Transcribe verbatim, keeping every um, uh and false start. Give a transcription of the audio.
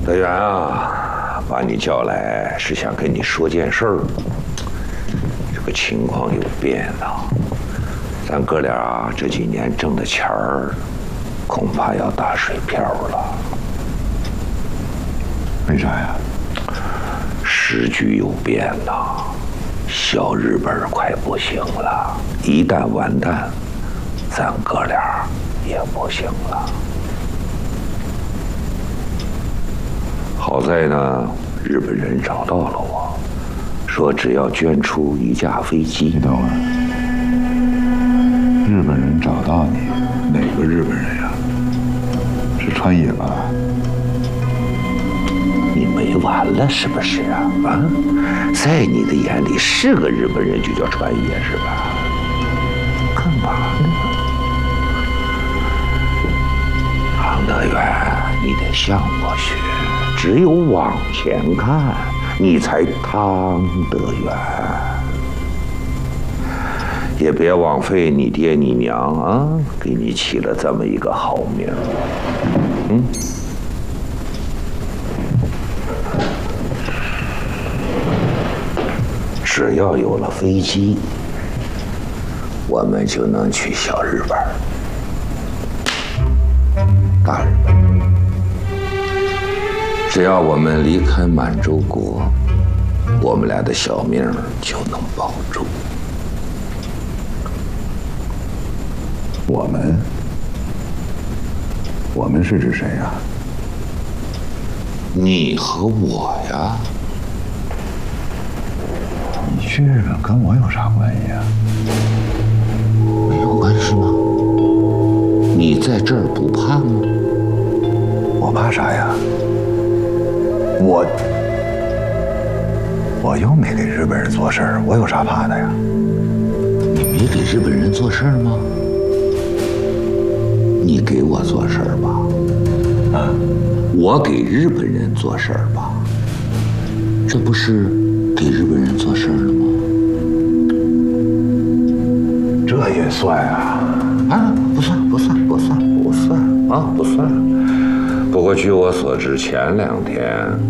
德元啊，把你叫来是想跟你说件事儿。这个情况有变啊，咱哥俩啊这几年挣的钱儿，恐怕要打水漂了。 为啥呀？ 时局有变呐，小日本快不行了，一旦完蛋，咱哥俩也不行了。好在呢，日本人找到了我，说只要捐出一架飞机。 你等会儿，日本人找到你，哪个日本人呀？是川野吧？ 你没完了是不是啊？啊，在你的眼里是个日本人就叫川野是吧？干嘛呢？唐德远，你得向我学，只有往前看，你才唐德远。也别枉费你爹你娘啊，给你起了这么一个好名。嗯。只要有了飞机，我们就能去小日本、大日本。只要我们离开满洲国，我们俩的小命就能保住。 我们？我们是指谁呀？ 你和我呀。 你去日本跟我有啥关系啊？ 没有关系吗？你在这儿不怕吗？ 我怕啥呀？我我又没给日本人做事儿，我有啥怕的呀？ 你没给日本人做事儿吗？你给我做事儿吧。 啊？ 我给日本人做事儿吧。这不是给日本人做事儿了吗？ 这也算啊？ 啊，不算，不算，不算，不算啊，不算。不过据我所知，前两天